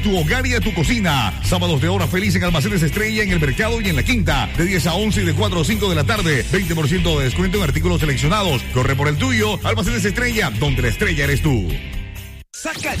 tu hogar y a tu cocina. Sábados de hora feliz en Almacenes Estrella, en el Mercado y en la Quinta, de 10 a 11 y de 4 a 5 de la tarde. 20% de descuento en artículos seleccionados. Corre por el tuyo. Almacenes Estrella, donde la estrella eres tú. Saca